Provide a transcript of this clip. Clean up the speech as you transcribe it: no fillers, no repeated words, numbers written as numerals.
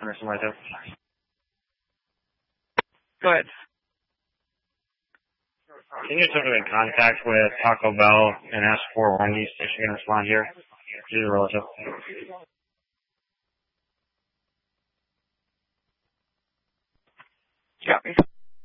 Anderson Relative. Go ahead. Can you put me in contact with Taco Bell and ask for Wendy's if she can respond here? She's a relative. You got me.